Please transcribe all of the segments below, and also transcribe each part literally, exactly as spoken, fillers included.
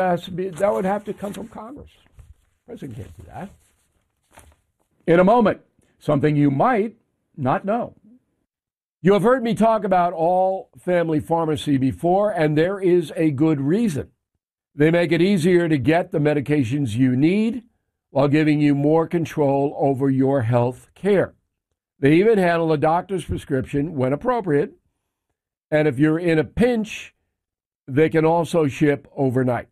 has to be, that would have to come from Congress. The president can't do that. In a moment, something you might not know. You have heard me talk about All Family Pharmacy before, and there is a good reason. They make it easier to get the medications you need while giving you more control over your health care. They even handle a doctor's prescription when appropriate, and if you're in a pinch, they can also ship overnight.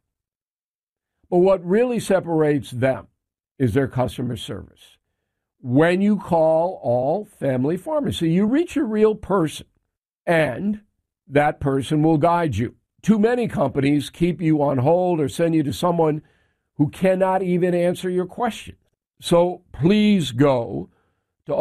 But what really separates them is their customer service. When you call All Family Pharmacy, you reach a real person, and that person will guide you. Too many companies keep you on hold or send you to someone who cannot even answer your questions. So please go to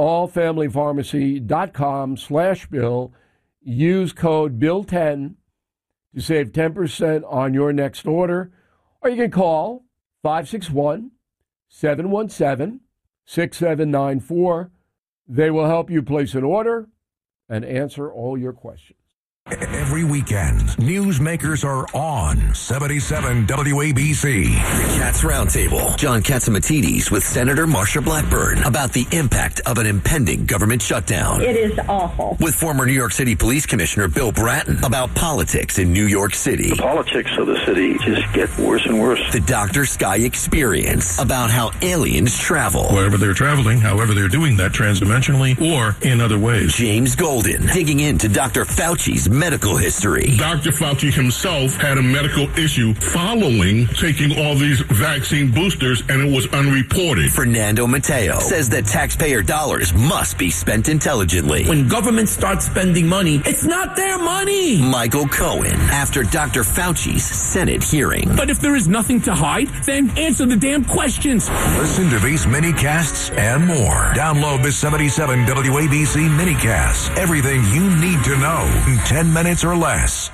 allfamilypharmacy.com slash bill. Use code bill ten to save ten percent on your next order. Or you can call five six one, seven one seven, six seven nine four. They will help you place an order and answer all your questions. Every weekend, newsmakers are on seventy-seven W A B C. The Cats Roundtable. John Catsimatidis with Senator Marsha Blackburn about the impact of an impending government shutdown. It is awful. With former New York City Police Commissioner Bill Bratton about politics in New York City. The politics of the city just get worse and worse. The Doctor Sky Experience about how aliens travel. Wherever they're traveling, however they're doing that transdimensionally or in other ways. James Golden digging into Doctor Fauci's medical history. Doctor Fauci himself had a medical issue following taking all these vaccine boosters, and it was unreported. Fernando Mateo says that taxpayer dollars must be spent intelligently. When government starts spending money, it's not their money. Michael Cohen after Doctor Fauci's Senate hearing. But if there is nothing to hide, then answer the damn questions. Listen to these mini-casts and more. Download the seventy-seven W A B C mini-cast. Everything you need to know in ten minutes or less.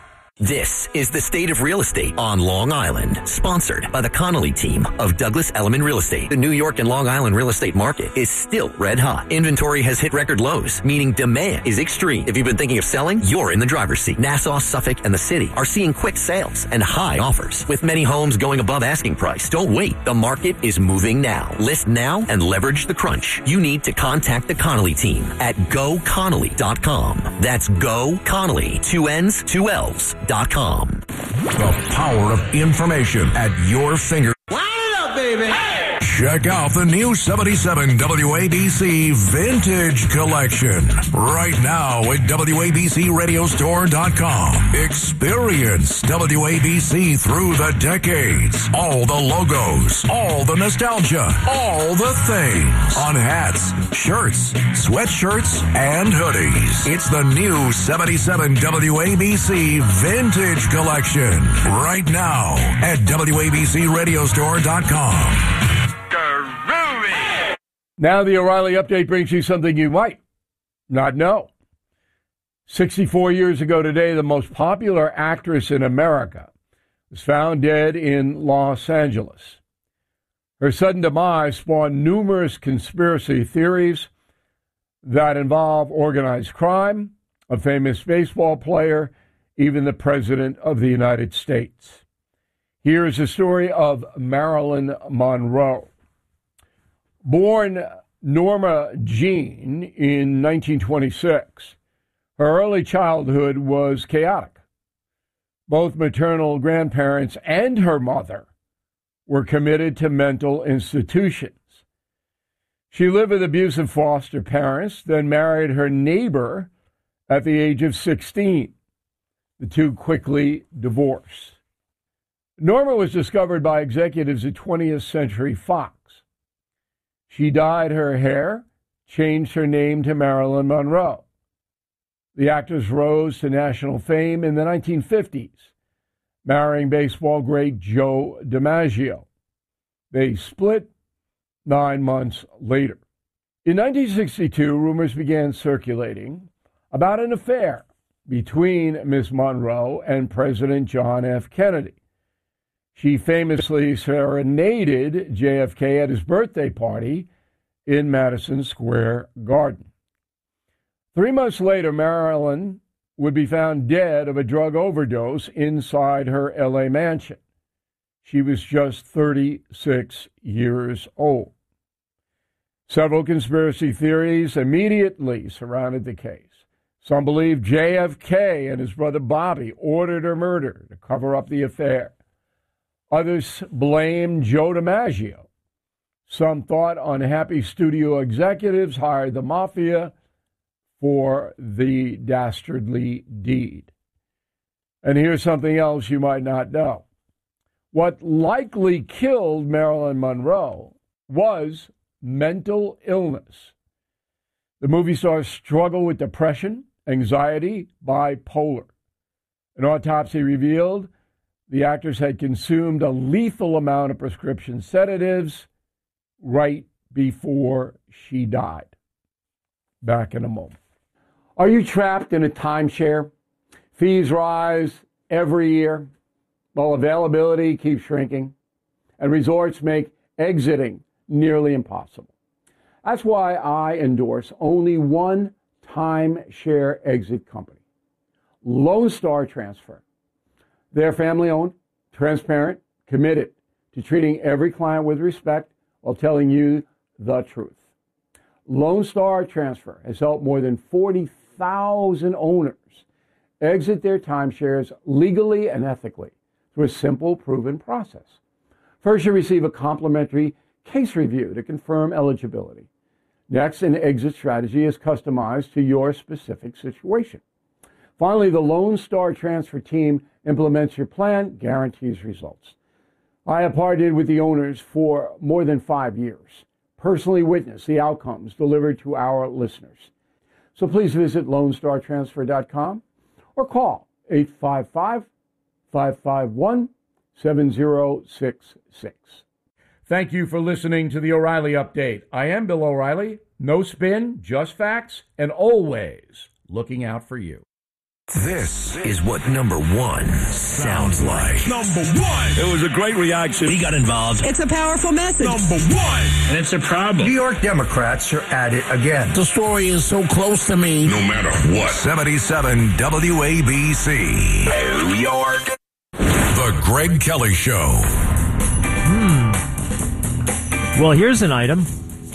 This is The State of Real Estate on Long Island, sponsored by the Connolly team of Douglas Elliman Real Estate. The New York and Long Island real estate market is still red hot. Inventory has hit record lows, meaning demand is extreme. If you've been thinking of selling, you're in the driver's seat. Nassau, Suffolk, and the city are seeing quick sales and high offers, with many homes going above asking price. Don't wait. The market is moving now. List now and leverage the crunch. You need to contact the Connolly team at go connolly dot com. That's Go Connolly, two N's, two L's. Dot com. The power of information at your finger. Line it up, baby. Hey! Check out the new seventy-seven W A B C Vintage Collection right now at W A B C radio store dot com. Experience W A B C through the decades. All the logos, all the nostalgia, all the things on hats, shirts, sweatshirts, and hoodies. It's the new seventy-seven W A B C Vintage Collection right now at W A B C radio store dot com. Now the O'Reilly Update brings you something you might not know. sixty-four years ago today, the most popular actress in America was found dead in Los Angeles. Her sudden demise spawned numerous conspiracy theories that involve organized crime, a famous baseball player, even the President of the United States. Here's the story of Marilyn Monroe. Born Norma Jean in nineteen twenty-six, her early childhood was chaotic. Both maternal grandparents and her mother were committed to mental institutions. She lived with abusive foster parents, then married her neighbor at the age of sixteen. The two quickly divorced. Norma was discovered by executives at twentieth Century Fox. She dyed her hair, changed her name to Marilyn Monroe. The actress rose to national fame in the nineteen fifties, marrying baseball great Joe DiMaggio. They split nine months later. In nineteen sixty-two, rumors began circulating about an affair between Miss Monroe and President John F. Kennedy. She famously serenaded J F K at his birthday party in Madison Square Garden. Three months later, Marilyn would be found dead of a drug overdose inside her L A mansion. She was just thirty-six years old. Several conspiracy theories immediately surrounded the case. Some believe J F K and his brother Bobby ordered her murder to cover up the affair. Others blame Joe DiMaggio. Some thought unhappy studio executives hired the mafia for the dastardly deed. And here's something else you might not know. What likely killed Marilyn Monroe was mental illness. The movie stars struggle with depression, anxiety, bipolar. An autopsy revealed the actress had consumed a lethal amount of prescription sedatives right before she died. Back in a moment. Are you trapped in a timeshare? Fees rise every year, while availability keeps shrinking, and resorts make exiting nearly impossible. That's why I endorse only one timeshare exit company, Lone Star Transfer. They're family-owned, transparent, committed to treating every client with respect while telling you the truth. Lone Star Transfer has helped more than forty thousand owners exit their timeshares legally and ethically through a simple, proven process. First, you receive a complimentary case review to confirm eligibility. Next, an exit strategy is customized to your specific situation. Finally, the Lone Star Transfer team implements your plan, guarantees results. I have partnered with the owners for more than five years, personally witnessed the outcomes delivered to our listeners. So please visit lone star transfer dot com or call eight five five, five five one, seven zero six six. Thank you for listening to the O'Reilly Update. I am Bill O'Reilly. No spin, just facts, and always looking out for you. This is what number one sounds like. Number one. It was a great reaction. He got involved. It's a powerful message. Number one. And it's a problem. New York Democrats are at it again. The story is so close to me. No matter what. seventy-seven W A B C. New York. The Greg Kelly Show. Hmm. Well, here's an item.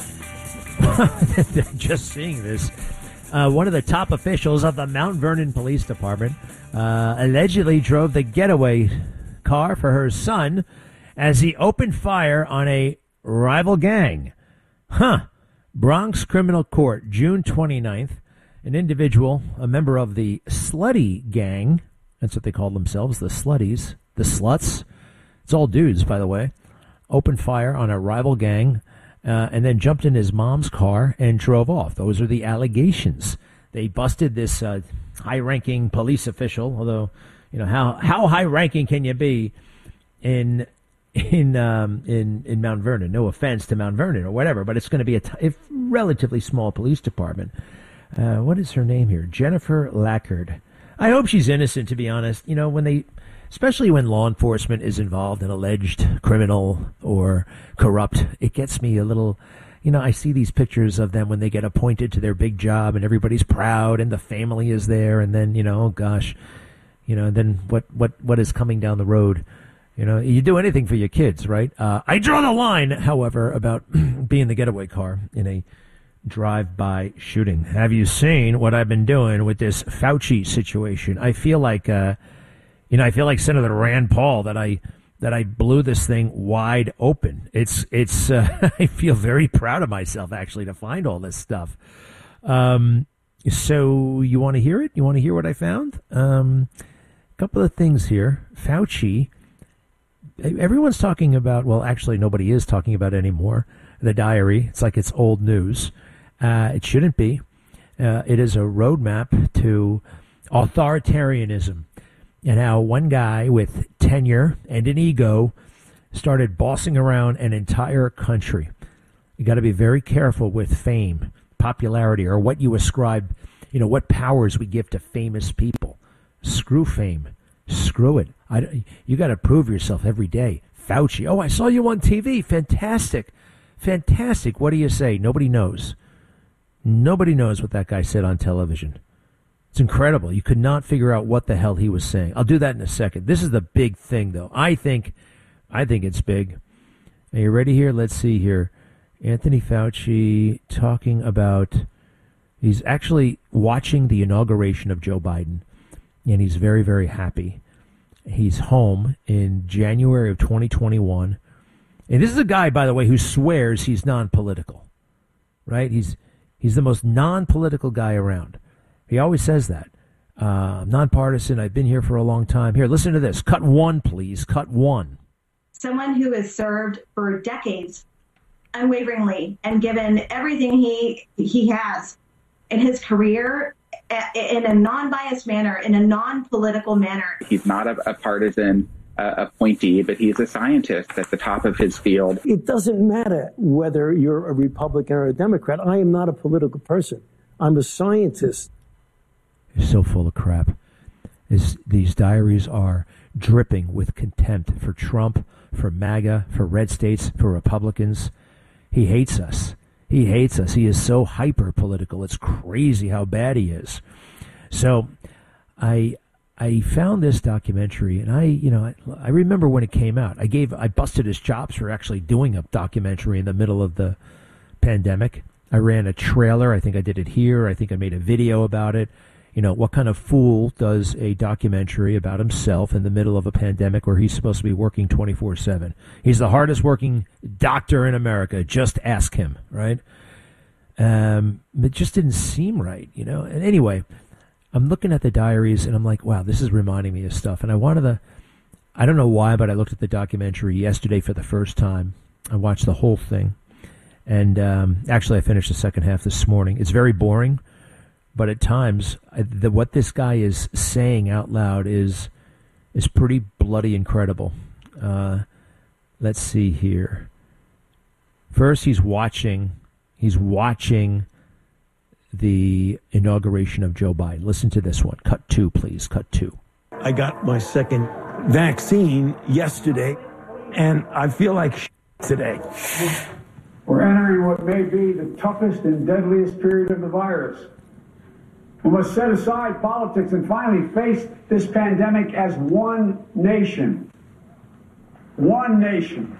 Just seeing this. Uh, one of the top officials of the Mount Vernon Police Department uh, allegedly drove the getaway car for her son as he opened fire on a rival gang. Huh. Bronx Criminal Court, June twenty-ninth. An individual, a member of the Slutty Gang, that's what they call themselves, the Slutties, the Sluts. It's all dudes, by the way. Opened fire on a rival gang. Uh, and then jumped in his mom's car and drove off. Those are the allegations. They busted this uh, high-ranking police official, although, you know, how how high-ranking can you be in in um, in in Mount Vernon? No offense to Mount Vernon or whatever, but it's going to be a, t- a relatively small police department. Uh, what is her name here? Jennifer Lackard. I hope she's innocent, to be honest. You know, when they... Especially when law enforcement is involved in alleged criminal or corrupt, it gets me a little, you know, I see these pictures of them when they get appointed to their big job and everybody's proud and the family is there. And then, you know, oh gosh, you know, and then what, what, what is coming down the road? You know, you do anything for your kids, right? Uh, I draw the line, however, about being the getaway car in a drive-by shooting. Have you seen what I've been doing with this Fauci situation? I feel like, uh, You know, I feel like Senator Rand Paul that I that I blew this thing wide open. It's it's. Uh, I feel very proud of myself actually to find all this stuff. Um, so you want to hear it? You want to hear what I found? Um, a couple of things here. Fauci. Everyone's talking about. Well, actually, nobody is talking about it anymore. The diary. It's like it's old news. Uh, it shouldn't be. Uh, it is a roadmap to authoritarianism. And how one guy with tenure and an ego started bossing around an entire country. You got to be very careful with fame, popularity, or what you ascribe, you know, what powers we give to famous people. Screw fame. Screw it. I, you got to prove yourself every day. Fauci. Oh, I saw you on T V. Fantastic. Fantastic. What do you say? Nobody knows. Nobody knows what that guy said on television. It's incredible. You could not figure out what the hell he was saying. I'll do that in a second. This is the big thing, though. I think I think it's big. Are you ready here? Let's see here. Anthony Fauci talking about, he's actually watching the inauguration of Joe Biden, and he's very, very happy. He's home in January of twenty twenty-one. And this is a guy, by the way, who swears he's non-political, right? He's he's the most non-political guy around. He always says that. Uh, nonpartisan, I've been here for a long time. Here, listen to this. Cut one, please. Cut one. Someone who has served for decades unwaveringly and given everything he he has in his career in a non-biased manner, in a non-political manner. He's not a, a partisan uh, appointee, but he's a scientist at the top of his field. It doesn't matter whether you're a Republican or a Democrat. I am not a political person. I'm a scientist. You're so full of crap. This, these diaries are dripping with contempt for Trump, for MAGA, for red states, for Republicans. He hates us. He hates us. He is so hyper political. It's crazy how bad he is. So I I found this documentary, and I, you know, I, I remember when it came out. I gave I busted his chops for actually doing a documentary in the middle of the pandemic. I ran a trailer. I think I did it here. I think I made a video about it. You know, what kind of fool does a documentary about himself in the middle of a pandemic where he's supposed to be working twenty-four seven? He's the hardest working doctor in America. Just ask him, right? Um, it just didn't seem right, you know? And anyway, I'm looking at the diaries and I'm like, wow, this is reminding me of stuff. And I wanted to, I don't know why, but I looked at the documentary yesterday for the first time. I watched the whole thing. And um, actually, I finished the second half this morning. It's very boring. But at times, the, what this guy is saying out loud is is pretty bloody incredible. Uh, let's see here. First, he's watching. He's watching the inauguration of Joe Biden. Listen to this one. Cut two, please. Cut two. I got my second vaccine yesterday, and I feel like shit today. We're entering what may be the toughest and deadliest period of the virus. We must set aside politics and finally face this pandemic as one nation. One nation.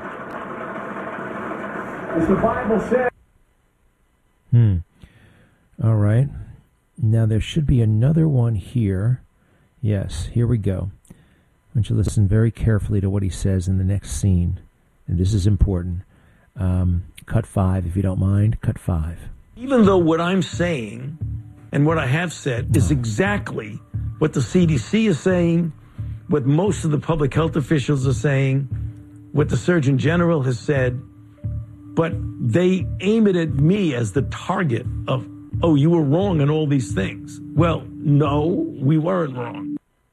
As the Bible says. Hmm. All right. Now there should be another one here. Yes, here we go. I want you to listen very carefully to what he says in the next scene. And this is important. Um, cut five, if you don't mind. Cut five. Even though what I'm saying and what I have said is exactly what the C D C is saying, what most of the public health officials are saying, what the Surgeon General has said, but they aim it at me as the target of, oh, you were wrong on all these things. Well, no, we weren't wrong.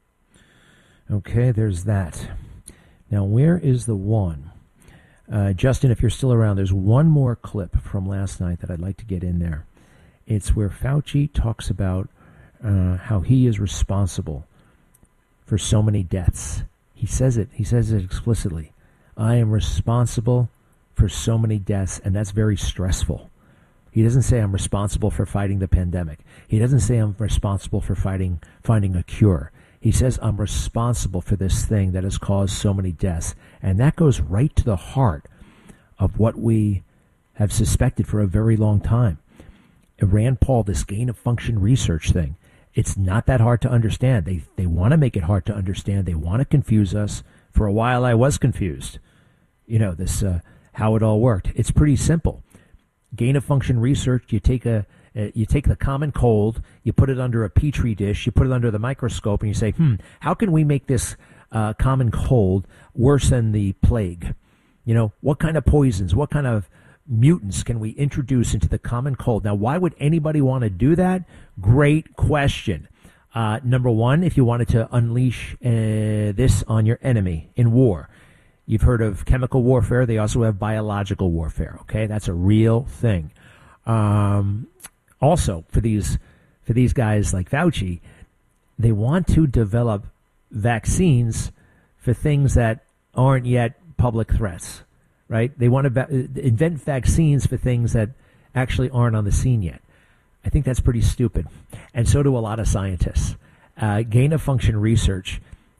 Okay, there's that. Now, where is the one? Uh, Justin, if you're still around, there's one more clip from last night that I'd like to get in there. It's where Fauci talks about uh, how he is responsible for so many deaths. He says it. He says it explicitly. I am responsible for so many deaths, and that's very stressful. He doesn't say I'm responsible for fighting the pandemic. He doesn't say I'm responsible for fighting finding a cure. He says I'm responsible for this thing that has caused so many deaths. And that goes right to the heart of what we have suspected for a very long time. Rand Paul, this gain of function research thing, it's not that hard to understand. They they want to make it hard to understand. They want to confuse us. For a while, I was confused. You know, this uh, how it all worked. It's pretty simple. Gain of function research, you take a uh, you take the common cold, you put it under a petri dish, you put it under the microscope, and you say, hmm, how can we make this uh, common cold worse than the plague? You know, what kind of poisons, what kind of mutants can we introduce into the common cold? Now, why would anybody want to do that? Great question. Uh, number one, if you wanted to unleash uh, this on your enemy in war. You've heard of chemical warfare. They also have biological warfare. Okay, that's a real thing. Um, also, for these for these guys like Fauci, they want to develop vaccines for things that aren't yet public threats. Right? They want to va- invent vaccines for things that actually aren't on the scene yet. I think that's pretty stupid. And so do a lot of scientists. Uh, gain of function research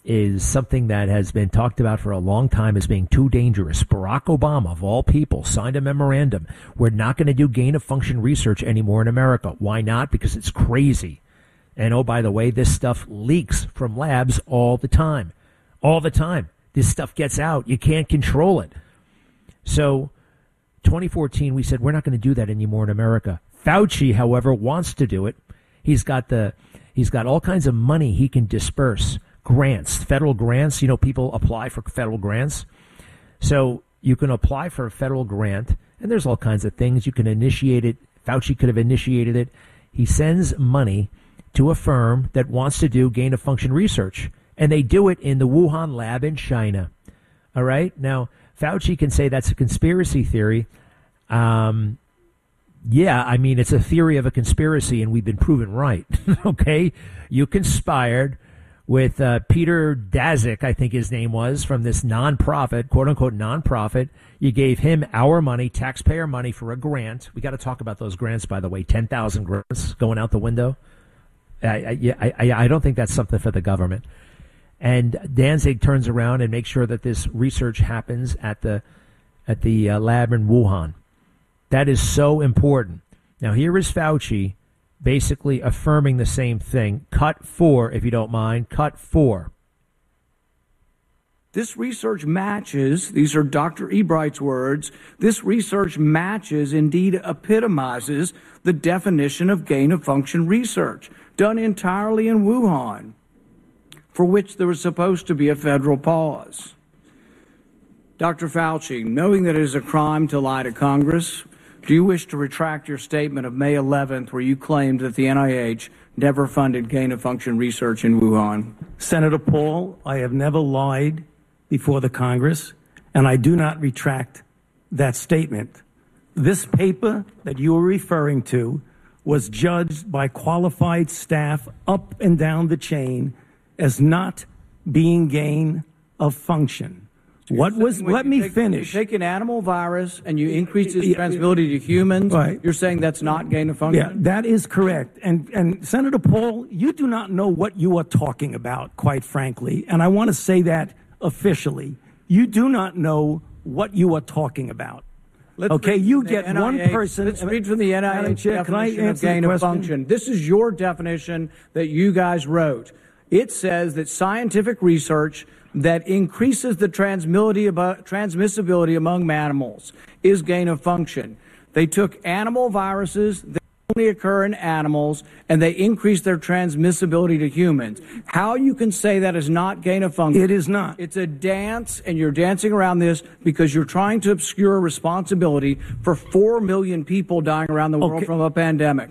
is something that has been talked about for a long time as being too dangerous. Barack Obama, of all people, signed a memorandum. We're not going to do gain-of-function research anymore in America. Why not? Because it's crazy. And, oh, by the way, this stuff leaks from labs all the time. All the time. This stuff gets out. You can't control it. So, twenty fourteen, we said we're not going to do that anymore in America. Fauci, however, wants to do it. He's got the, he's got all kinds of money he can disperse. Grants, federal grants. You know, people apply for federal grants. So you can apply for a federal grant, and there's all kinds of things. You can initiate it. Fauci could have initiated it. He sends money to a firm that wants to do gain-of-function research, and they do it in the Wuhan lab in China. All right? Now, Fauci can say that's a conspiracy theory. Um, yeah, I mean, it's a theory of a conspiracy, and we've been proven right. Okay? You conspired with uh, Peter Daszak, I think his name was, from this nonprofit, quote-unquote nonprofit. You gave him our money, taxpayer money, for a grant. We got to talk about those grants, by the way. ten thousand grants going out the window. I, I, I, I don't think that's something for the government. And Danzig turns around and makes sure that this research happens at the at the uh, lab in Wuhan. That is so important. Now, here is Fauci basically affirming the same thing. Cut four, if you don't mind. Cut four. This research matches, these are Doctor Ebright's words, this research matches, indeed epitomizes, the definition of gain-of-function research, done entirely in Wuhan, for which there was supposed to be a federal pause. Doctor Fauci, knowing that it is a crime to lie to Congress, do you wish to retract your statement of May eleventh where you claimed that the N I H never funded gain-of-function research in Wuhan? Senator Paul, I have never lied before the Congress, and I do not retract that statement. This paper that you are referring to was judged by qualified staff up and down the chain as not being gain of function. What was, let me take, finish. You take an animal virus and you increase its transmissibility to humans, right. You're saying that's not gain of function? Yeah, that is correct. And, and Senator Paul, you do not know what you are talking about, quite frankly. And I want to say that officially. You do not know what you are talking about. Let's okay, you get N I H, one person. Let's read from the N I H Chair, definition can I answer of gain the of function. This is your definition that you guys wrote. It says that scientific research that increases the transmissibility among mammals is gain of function. They took animal viruses that only occur in animals, and they increased their transmissibility to humans. How you can say that is not gain of function? It is not. It's a dance, and you're dancing around this because you're trying to obscure responsibility for four million people dying around the world okay. from a pandemic.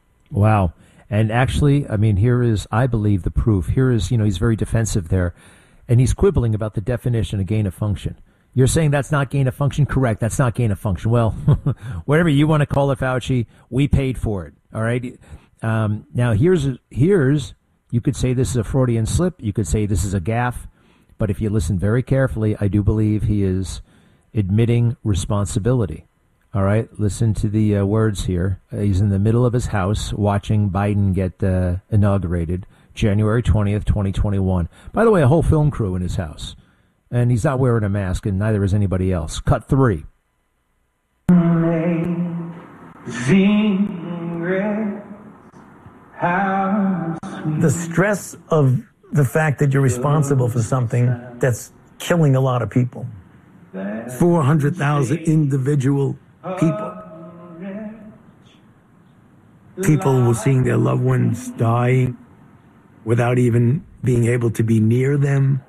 Wow. And actually, I mean, here is, I believe, the proof. Here is, you know, he's very defensive there, and he's quibbling about the definition of gain of function. You're saying that's not gain of function? Correct. That's not gain of function. Well, whatever you want to call it, Fauci, we paid for it. All right. Um, now, here's, here's, you could say this is a Freudian slip. You could say this is a gaffe. But if you listen very carefully, I do believe he is admitting responsibility. All right. Listen to the uh, words here. Uh, he's in the middle of his house watching Biden get uh, inaugurated January twentieth, twenty twenty-one. By the way, a whole film crew in his house. And he's not wearing a mask, and neither is anybody else. Cut three. The stress of the fact that you're responsible for something that's killing a lot of people. four hundred thousand individual people. People were seeing their loved ones die without even being able to be near them.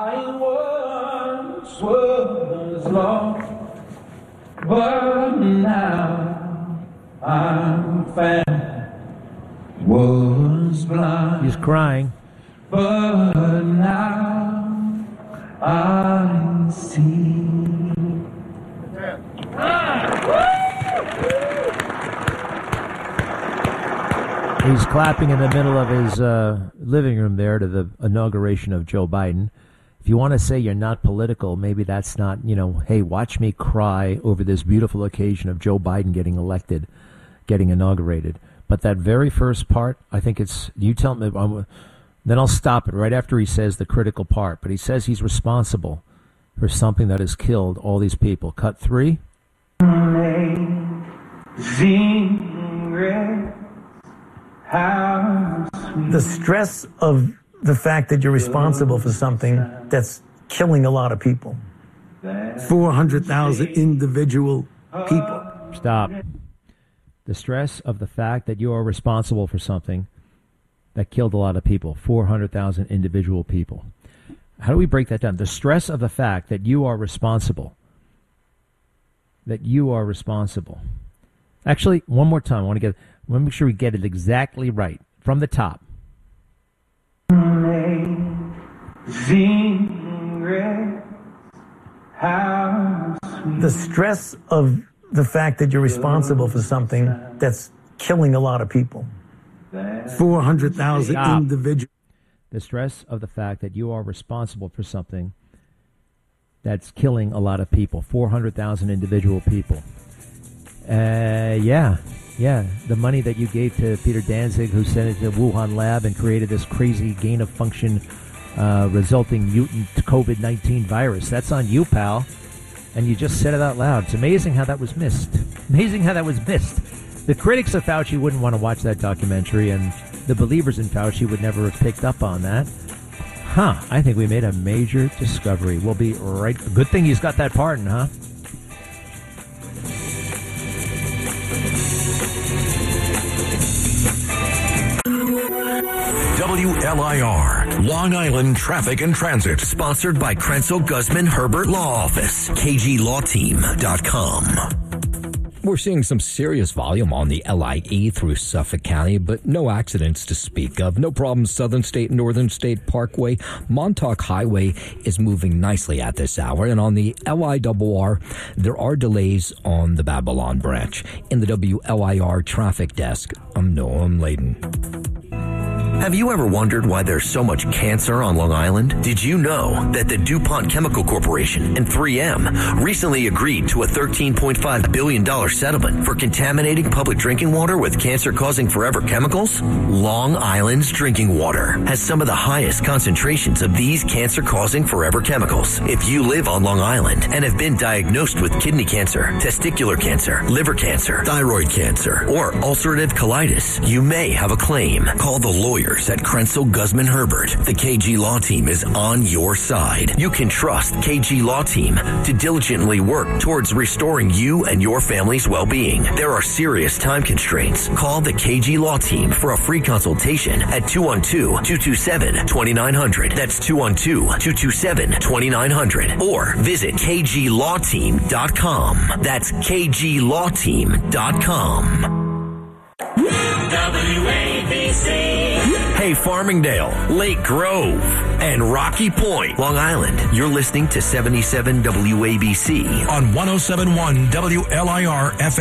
Was lost, but now I'm found. Was blind. He's crying. But now I see. He's clapping in the middle of his uh, living room there to the inauguration of Joe Biden. If you want to say you're not political, maybe that's not, you know, hey, watch me cry over this beautiful occasion of Joe Biden getting elected, getting inaugurated. But that very first part, I think it's, you tell me, um, Then I'll stop it right after he says the critical part. But he says he's responsible for something that has killed all these people. Cut three. The stress of the fact that you're responsible for something that's killing a lot of people. four hundred thousand individual people. Stop. The stress of the fact that you are responsible for something that killed a lot of people. four hundred thousand individual people. How do we break that down? The stress of the fact that you are responsible. That you are responsible. Actually, one more time. I want to get. I want to make sure we get it exactly right from the top. The stress of the fact that you're responsible for something that's killing a lot of people. four hundred thousand individuals. The stress of the fact that you are responsible for something that's killing a lot of people. four hundred thousand individual people. Uh, yeah. Yeah. The money that you gave to Peter Danzig, who sent it to the Wuhan lab and created this crazy gain of function uh, resulting mutant COVID nineteen virus. That's on you, pal. And you just said it out loud. It's amazing how that was missed. Amazing how that was missed. The critics of Fauci wouldn't want to watch that documentary, and the believers in Fauci would never have picked up on that. Huh. I think we made a major discovery. We'll be right. Good thing he's got that pardon, huh? W L I R, Long Island Traffic and Transit. Sponsored by Krenzel Guzman Herbert Law Office. K G Law Team dot com. We're seeing some serious volume on the L I E through Suffolk County, but no accidents to speak of. No problems. Southern State, Northern State Parkway, Montauk Highway is moving nicely at this hour. And on the L I R R, there are delays on the Babylon branch. In the W L I R traffic desk, I'm Noam Layden. Have you ever wondered why there's so much cancer on Long Island? Did you know that the DuPont Chemical Corporation and three M recently agreed to a thirteen point five billion dollars settlement for contaminating public drinking water with cancer-causing forever chemicals? Long Island's drinking water has some of the highest concentrations of these cancer-causing forever chemicals. If you live on Long Island and have been diagnosed with kidney cancer, testicular cancer, liver cancer, thyroid cancer, or ulcerative colitis, you may have a claim. Call the lawyer at Krenzel Guzman Herbert. The K G Law Team is on your side. You can trust K G Law Team to diligently work towards restoring you and your family's well-being. There are serious time constraints. Call the K G Law Team for a free consultation at two one two, two two seven, two nine zero zero. That's two one two, two two seven, two nine zero zero. Or visit K G Law Team dot com. That's K G Law Team dot com. W A B C. Hey, Farmingdale, Lake Grove, and Rocky Point, Long Island. You're listening to seventy-seven W A B C on one oh seven point one W L I R F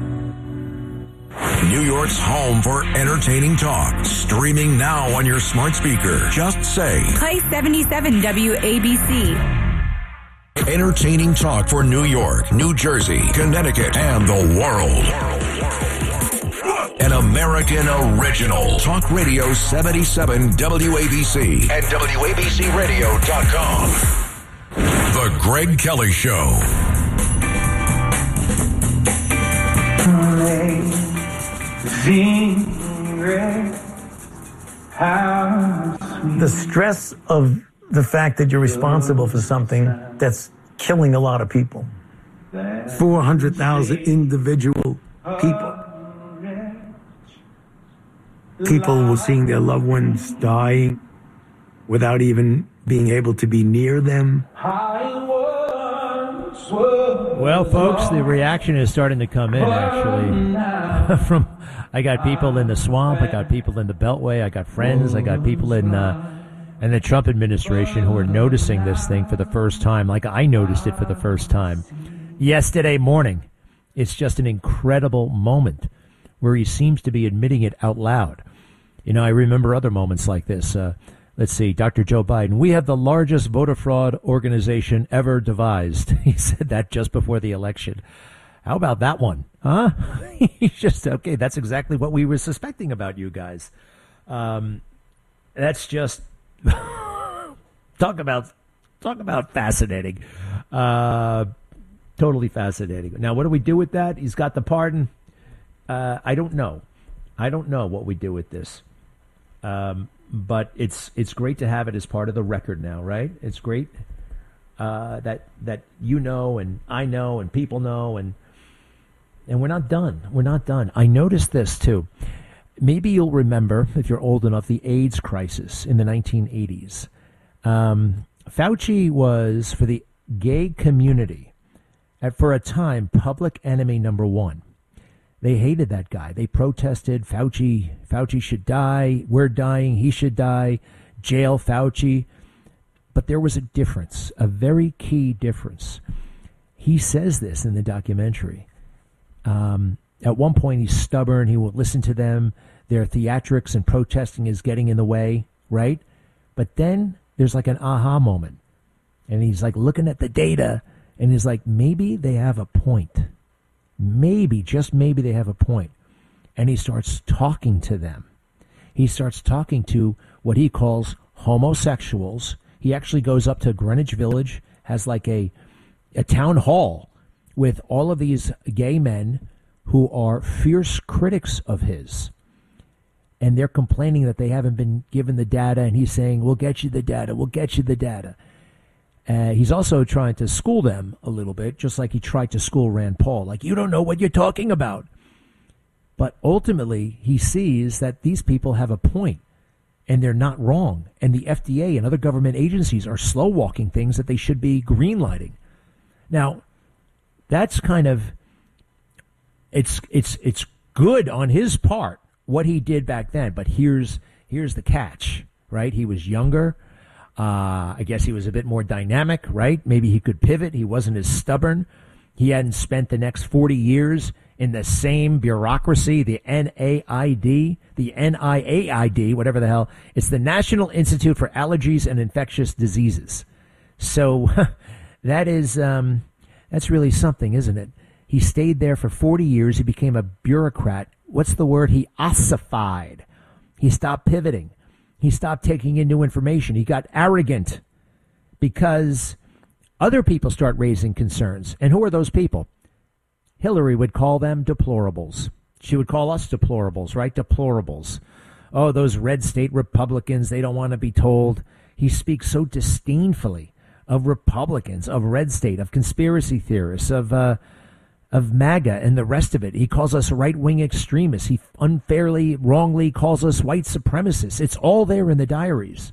M. New York's home for entertaining talk. Streaming now on your smart speaker. Just say, play seventy-seven W A B C. Entertaining talk for New York, New Jersey, Connecticut, and the world. An American original. Talk Radio seventy-seven W A B C and W A B C radio dot com. The Greg Kelly Show. The stress of the fact that you're responsible for something that's killing a lot of people. four hundred thousand individual people. People were seeing their loved ones dying without even being able to be near them. Well, folks, the reaction is starting to come in, actually. From, I got people in the swamp, I got people in the Beltway, I got friends, I got people in, uh, in the Trump administration who are noticing this thing for the first time, like I noticed it for the first time yesterday morning. It's just an incredible moment where he seems to be admitting it out loud. You know, I remember other moments like this. Uh, let's see, Doctor Joe Biden, we have the largest voter fraud organization ever devised. He said that just before the election. How about that one? Huh? He's just, okay, that's exactly what we were suspecting about you guys. Um, that's just talk about talk about fascinating. Uh, totally fascinating. Now, what do we do with that? He's got the pardon. Uh, I don't know. I don't know what we do with this. Um, but it's it's great to have it as part of the record now, right? It's great uh, that that you know and I know and people know, and and we're not done. We're not done. I noticed this too. Maybe you'll remember, if you're old enough, the AIDS crisis in the nineteen eighties. Um, Fauci was, for the gay community, at, for a time, public enemy number one. They hated that guy. They protested, Fauci, Fauci should die, we're dying, he should die, jail Fauci. But there was a difference, a very key difference. He says this in the documentary. Um, at one point, he's stubborn. He will listen to them. Their theatrics and protesting is getting in the way, right? But then there's like an aha moment. And he's like looking at the data, and he's like, maybe they have a point. Maybe, just maybe they have a point. And he starts talking to them. He starts talking to what he calls homosexuals. He actually goes up to Greenwich Village, has like a, a town hall with all of these gay men who are fierce critics of his. And they're complaining that they haven't been given the data, and he's saying, we'll get you the data, we'll get you the data. Uh, he's also trying to school them a little bit, just like he tried to school Rand Paul. Like, you don't know what you're talking about. But ultimately, he sees that these people have a point, and they're not wrong. And the F D A and other government agencies are slow-walking things that they should be green-lighting. Now, that's kind of, it's it's it's good on his part, what he did back then. But here's here's the catch, right? He was younger. Uh, I guess he was a bit more dynamic, right? Maybe he could pivot. He wasn't as stubborn. He hadn't spent the next forty years in the same bureaucracy, the N A I D, the N I A I D, whatever the hell. It's the National Institute for Allergies and Infectious Diseases. So that is, um, that's really something, isn't it? He stayed there for forty years. He became a bureaucrat. What's the word? He ossified. He stopped pivoting. He stopped taking in new information. He got arrogant because other people start raising concerns. And who are those people? Hillary would call them deplorables. She would call us deplorables, right? Deplorables. Oh, those red state Republicans, they don't want to be told. He speaks so disdainfully of Republicans, of red state, of conspiracy theorists, of uh, of MAGA and the rest of it. He calls us right-wing extremists. He unfairly, wrongly calls us white supremacists. It's all there in the diaries.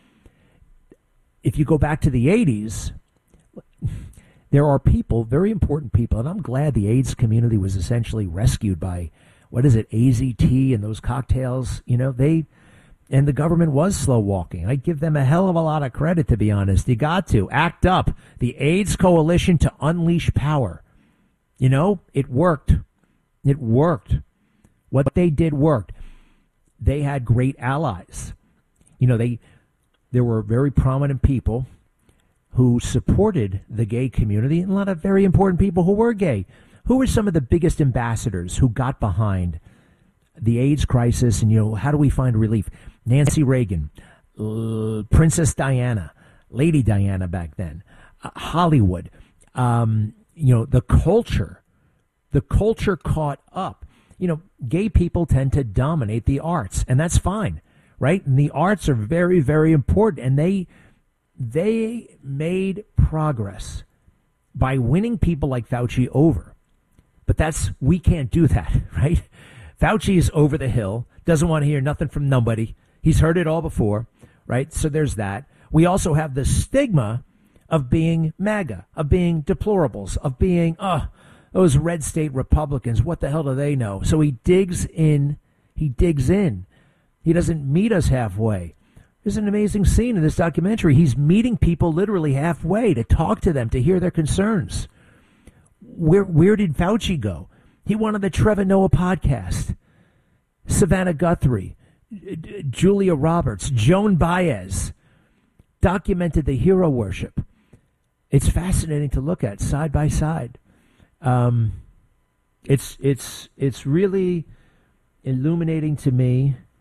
If you go back to the eighties, there are people, very important people, and I'm glad the AIDS community was essentially rescued by, what is it, A Z T and those cocktails. You know, they, and the government was slow walking. I give them a hell of a lot of credit, to be honest. You got to act up. The AIDS Coalition to Unleash Power. You know, it worked. It worked. What they did worked. They had great allies. You know, they there were very prominent people who supported the gay community, and a lot of very important people who were gay. Who were some of the biggest ambassadors who got behind the AIDS crisis? And, you know, how do we find relief? Nancy Reagan, uh, Princess Diana, Lady Diana back then, uh, Hollywood, um, you know, the culture, the culture caught up. You know, gay people tend to dominate the arts, and that's fine, right? And the arts are very, very important, and they they made progress by winning people like Fauci over. But that's, we can't do that, right? Fauci is over the hill, doesn't want to hear nothing from nobody. He's heard it all before, right? So there's that. We also have the stigma of being MAGA, of being deplorables, of being, oh, those red state Republicans, what the hell do they know? So he digs in, he digs in. He doesn't meet us halfway. There's an amazing scene in this documentary. He's meeting people literally halfway to talk to them, to hear their concerns. Where where did Fauci go? He wanted the Trevor Noah podcast. Savannah Guthrie, Julia Roberts, Joan Baez documented the hero worship. It's fascinating to look at side by side. Um, it's it's it's really illuminating to me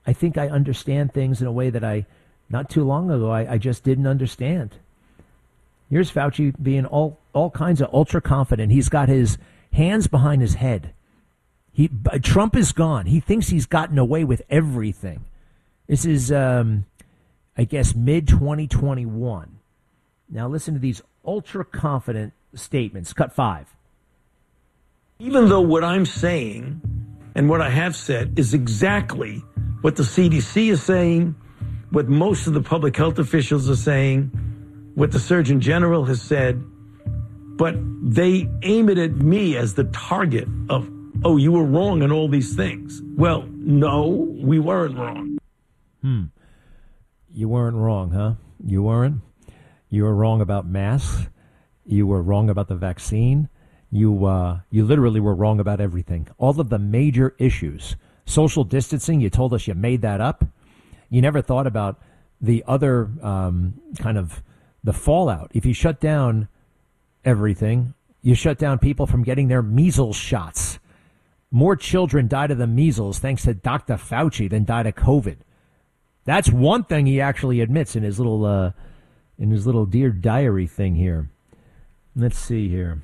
I think I understand things in a way that I, not too long ago, I, I just didn't understand. Here's Fauci being all, all kinds of ultra confident. He's got his hands behind his head. He Trump is gone. He thinks he's gotten away with everything. This is, um, I guess, mid twenty twenty-one. Now listen to these ultra confident statements. Cut five. Even though what I'm saying and what I have said is exactly what the C D C is saying, what most of the public health officials are saying, what the Surgeon General has said, but they aim it at me as the target of, oh, you were wrong on all these things. Well, no, we weren't wrong. Hmm. You weren't wrong, huh? You weren't? You were wrong about masks. You were wrong about the vaccine. You uh, you literally were wrong about everything. All of the major issues. Social distancing, you told us you made that up. You never thought about the other um, kind of the fallout. If you shut down everything, you shut down people from getting their measles shots. More children died of the measles thanks to Doctor Fauci than died of COVID. That's one thing he actually admits in his little uh, in his little Dear Diary thing here. Let's see here.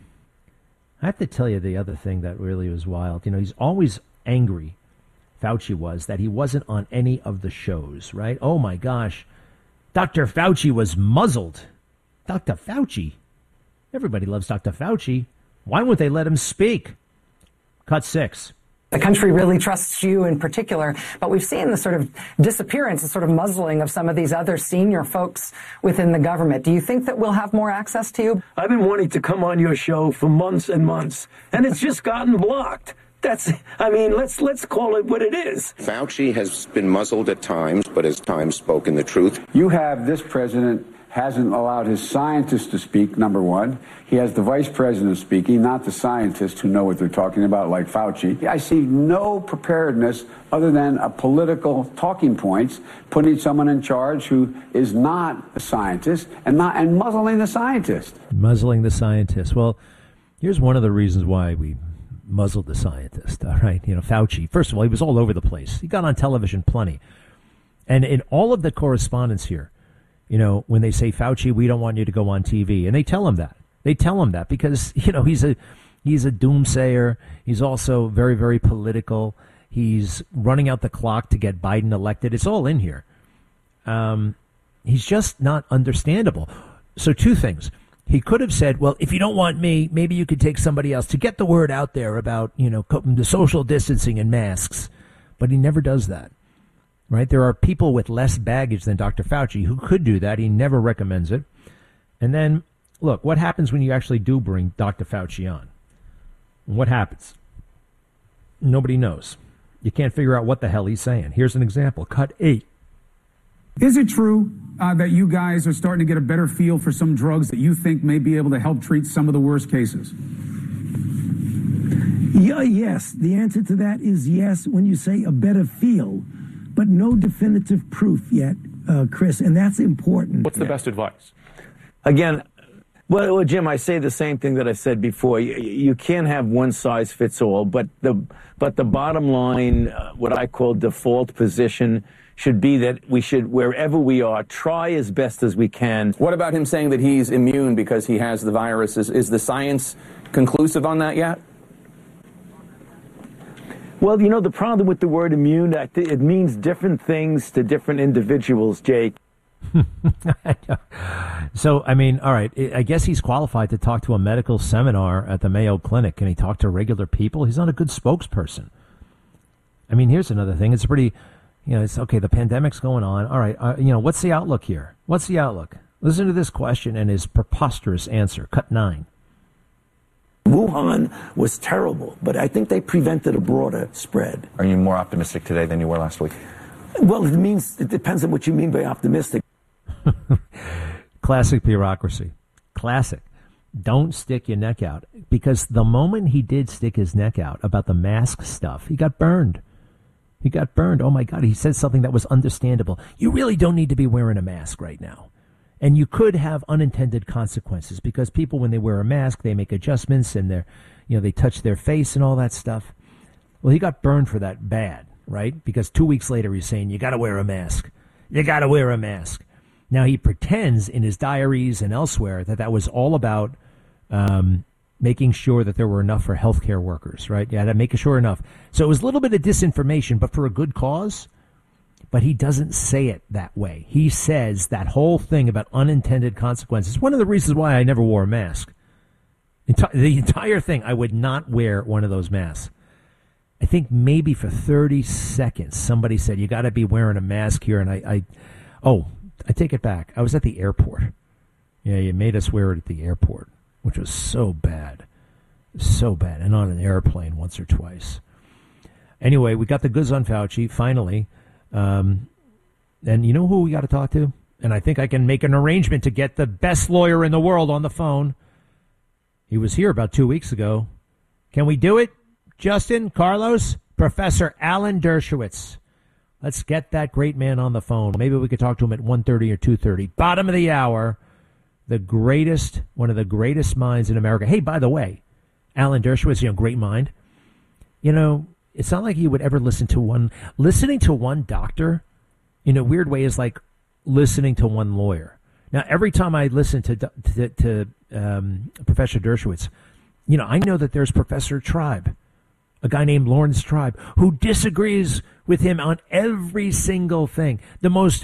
I have to tell you the other thing that really was wild. You know, he's always angry, Fauci was, that he wasn't on any of the shows, right? Oh, my gosh. Doctor Fauci was muzzled. Doctor Fauci. Everybody loves Doctor Fauci. Why won't they let him speak? Cut six. The country really trusts you in particular, but we've seen the sort of disappearance, the sort of muzzling of some of these other senior folks within the government. Do you think that we'll have more access to you? I've been wanting to come on your show for months and months, and it's just gotten blocked. That's, I mean, let's let's call it what it is. Fauci has been muzzled at times, but has times spoken the truth. You have this president hasn't allowed his scientists to speak, number one. He has the vice president speaking, not the scientists who know what they're talking about, like Fauci. I see no preparedness other than a political talking points, putting someone in charge who is not a scientist and not and muzzling the scientist. Muzzling the scientist. Well, here's one of the reasons why we muzzled the scientist, all right? You know, Fauci, first of all, he was all over the place. He got on television plenty. And in all of the correspondence here, you know, when they say, Fauci, we don't want you to go on T V. And they tell him that. They tell him that because, you know, he's a he's a doomsayer. He's also very, very political. He's running out the clock to get Biden elected. It's all in here. Um, he's just not understandable. So two things. He could have said, well, if you don't want me, maybe you could take somebody else to get the word out there about, you know, the social distancing and masks. But he never does that. Right? There are people with less baggage than Doctor Fauci who could do that. He never recommends it. And then, look, what happens when you actually do bring Doctor Fauci on? What happens? Nobody knows. You can't figure out what the hell he's saying. Here's an example. Cut eight. Is it true uh, that you guys are starting to get a better feel for some drugs that you think may be able to help treat some of the worst cases? Yeah, yes. The answer to that is yes when you say a better feel. But no definitive proof yet, uh, Chris, and that's important. What's the best advice? Again, well, well, Jim, I say the same thing that I said before. You, you can't have one size fits all, but the but the bottom line, uh, what I call default position, should be that we should, wherever we are, try as best as we can. What about him saying that he's immune because he has the virus? Is, is the science conclusive on that yet? Well, you know, the problem with the word immune, it means different things to different individuals, Jake. So, I mean, all right, I guess he's qualified to talk to a medical seminar at the Mayo Clinic. Can he talk to regular people? He's not a good spokesperson. I mean, here's another thing. It's pretty, you know, it's okay, the pandemic's going on. All right, uh, you know, what's the outlook here? What's the outlook? Listen to this question and his preposterous answer. Cut nine. Wuhan was terrible, but I think they prevented a broader spread. Are you more optimistic today than you were last week? Well, it means, it depends on what you mean by optimistic. Classic bureaucracy. Classic. Don't stick your neck out. Because the moment he did stick his neck out about the mask stuff, he got burned. He got burned. Oh, my God. He said something that was understandable. You really don't need to be wearing a mask right now. And you could have unintended consequences because people, when they wear a mask, they make adjustments and they're, you know, they touch their face and all that stuff. Well, he got burned for that bad. right? Because two weeks later he's saying, you got to wear a mask. You got to wear a mask. Now he pretends in his diaries and elsewhere that that was all about um, making sure that there were enough for healthcare workers, right? Yeah, to make sure enough. So it was a little bit of disinformation, but for a good cause. But he doesn't say it that way. He says that whole thing about unintended consequences. One of the reasons why I never wore a mask. Enti- the entire thing, I would not wear one of those masks. I think maybe for thirty seconds, somebody said, you got to be wearing a mask here. And I, I, oh, I take it back. I was at the airport. Yeah, you made us wear it at the airport, which was so bad. So bad. And on an airplane once or twice. Anyway, we got the goods on Fauci, finally. Um, and you know who we got to talk to? And I think I can make an arrangement to get the best lawyer in the world on the phone. He was here about two weeks ago. Can we do it? Justin, Carlos, Professor Alan Dershowitz. Let's get that great man on the phone. Maybe we could talk to him at one thirty or two thirty. Bottom of the hour. The greatest, one of the greatest minds in America. Hey, by the way, Alan Dershowitz, you know, great mind. You know, it's not like you would ever listen to one. Listening to one doctor, in a weird way, is like listening to one lawyer. Now, every time I listen to to, to um, Professor Dershowitz, you know, I know that there's Professor Tribe, a guy named Lawrence Tribe, who disagrees with him on every single thing. The most,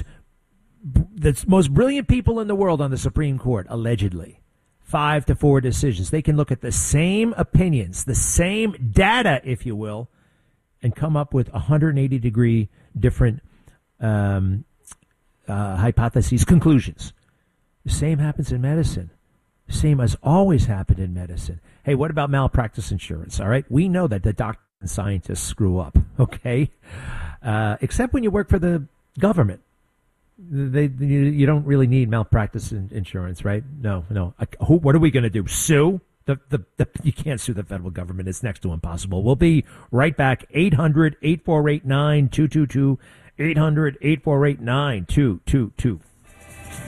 the most brilliant people in the world on the Supreme Court, allegedly. Five to four decisions. They can look at the same opinions, the same data, if you will, and come up with one hundred eighty degree different um, uh, hypotheses, conclusions. The same happens in medicine. The same has always happened in medicine. Hey, what about malpractice insurance? All right, we know that the doctors and scientists screw up. Okay, uh, except when you work for the government. They, you, you don't really need malpractice in, insurance, right? No, no. I, who, what are we going to do? Sue? The, the, the, you can't sue the federal government. It's next to impossible. We'll be right back. eight hundred, eight four eight, nine two two two. eight hundred, eight four eight, nine two two two.